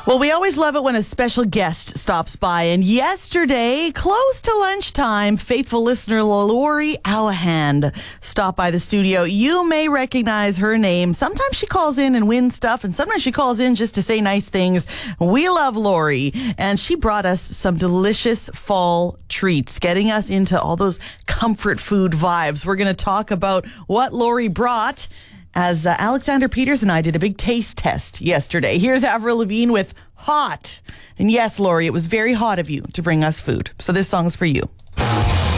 Well, we always love it when a special guest stops by. And yesterday, close to lunchtime, faithful listener Lori Alahand stopped by the studio. You may recognize her name. Sometimes she calls in and wins stuff, and sometimes she calls in just to say nice things. We love Lori, and she brought us some delicious fall treats, getting us into all those comfort food vibes. We're going to talk about what Lori brought as Alexander Peters and I did a big taste test yesterday. Here's Avril Lavigne with Hot. And yes, Lori, it was very hot of you to bring us food. So this song's for you.